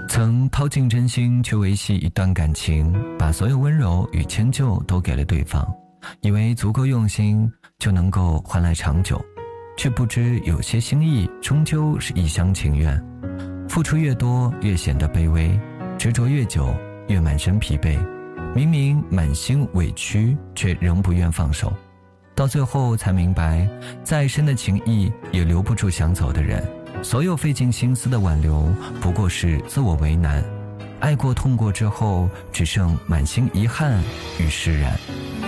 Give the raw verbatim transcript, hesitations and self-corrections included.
曾掏尽真心去维系一段感情，把所有温柔与迁就都给了对方，以为足够用心就能够换来长久，却不知有些心意终究是一厢情愿，付出越多越显得卑微，执着越久越满身疲惫，明明满心委屈却仍不愿放手，到最后才明白，再深的情谊也留不住想走的人，所有费尽心思的挽留不过是自我为难，爱过痛过之后只剩满心遗憾与释然。